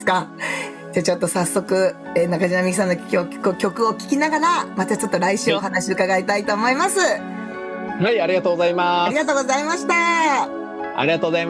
か。じゃあちょっと早速、中島みゆきさんの曲を聴きながら、またちょっと来週お話伺いたいと思います。 はい、ありがとうございます。 ありがとうございました。 ありがとうございます。